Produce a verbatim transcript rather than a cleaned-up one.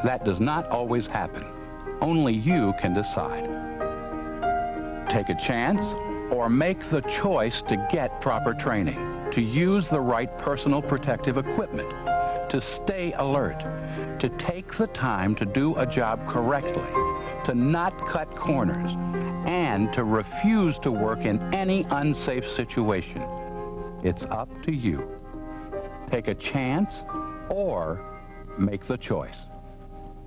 That does not always happen. Only you can decide. Take a chance or make the choice to get proper training, to use the right personal protective equipment, to stay alert, to take the time to do a job correctly, to not cut corners, and to refuse to work in any unsafe situation. It's up to you. Take a chance or make the choice.